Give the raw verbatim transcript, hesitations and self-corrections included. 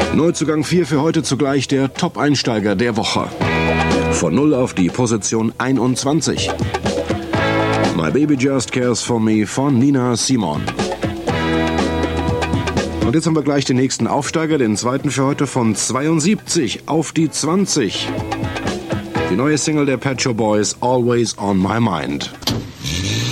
Neuzugang vier für heute zugleich der Top-Einsteiger der Woche. Von null auf die Position einundzwanzig. My Baby Just Cares For Me von Nina Simone. Und jetzt haben wir gleich den nächsten Aufsteiger, den zweiten für heute, von zweiundsiebzig auf die zwanzig. Die neue Single der Pet Shop Boys, Always On My Mind.